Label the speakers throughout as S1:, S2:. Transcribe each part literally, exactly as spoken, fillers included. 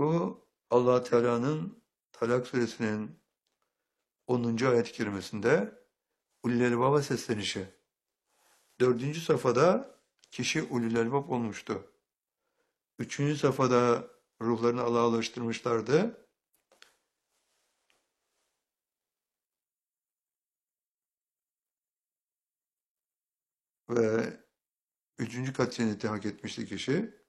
S1: Bu Allah Teala'nın Talak suresinin onuncu ayet-i kerimesinde Ulul Elbab'a seslenişi. Dördüncü safhada kişi Ulul Elbab olmuştu. Üçüncü safhada ruhlarını Allah'a ulaştırmışlardı. Ve üçüncü kat cenneti hak etmişti kişi.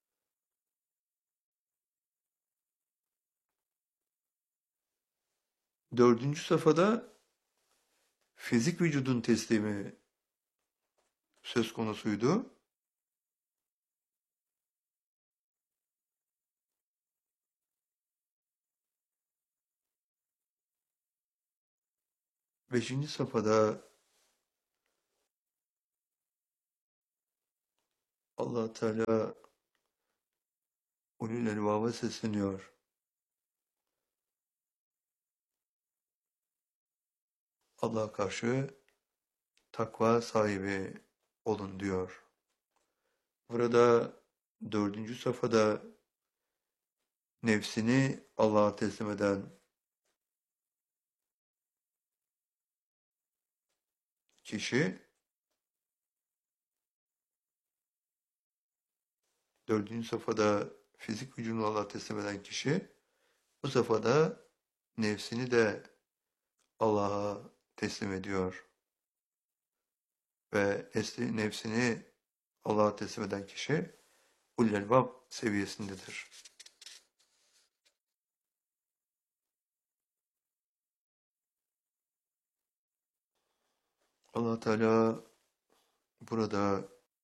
S1: Dördüncü safhada fizik vücudun teslimi söz konusuydu. Beşinci safhada Allah Teala Ulul Elbab'a sesleniyor. Allah'a karşı takva sahibi olun diyor. Burada dördüncü safhada nefsini Allah'a teslim eden kişi, dördüncü safhada fizik vücudunu Allah'a teslim eden kişi, bu safhada nefsini de Allah'a teslim ediyor. Ve nesli, nefsini Allah'a teslim eden kişi Ulul Elbab seviyesindedir. Allah Teala burada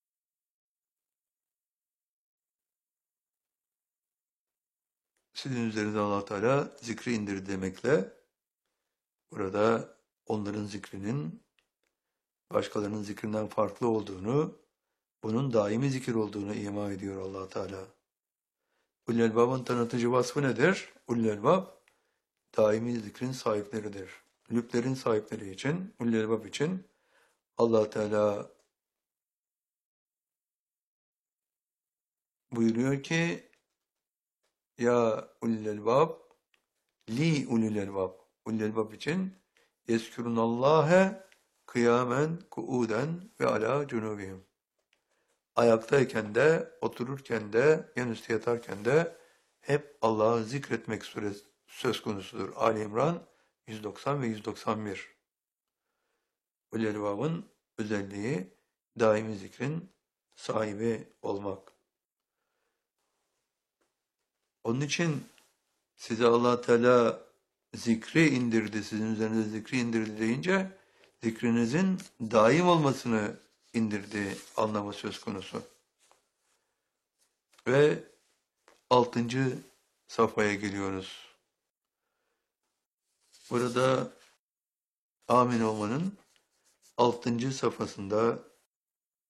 S1: sizin üzerinize Allah Teala zikri indir demekle burada onların zikrinin başkalarının zikrinden farklı olduğunu, bunun daimi zikir olduğunu ima ediyor Allah Teala. Ulul Elbab'ın tanıtıcı vasfı nedir? Ulul Elbab daimi zikrin sahipleridir. Lüblerin sahipleri için, Ulul Elbab için Allah Teala buyuruyor ki ya Ulul Elbab li Ulul Elbab. Ulul Elbab için yezkurunallâhe kıyamen, kuuden ve ala cunubihim. Ayaktayken de, otururken de, yanüstü yatarken de hep Allah'ı zikretmek suresi söz konusudur. Ali İmran yüz doksan ve yüz doksan bir. Ulul Elbab'ın özelliği daimi zikrin sahibi olmak. Onun için size Allah Teala zikri indirdi, sizin üzerinize zikri indirdi deyince zikrinizin daim olmasını indirdi anlamı söz konusu. Ve altıncı safhaya geliyoruz. Burada amin olmanın altıncı safhasında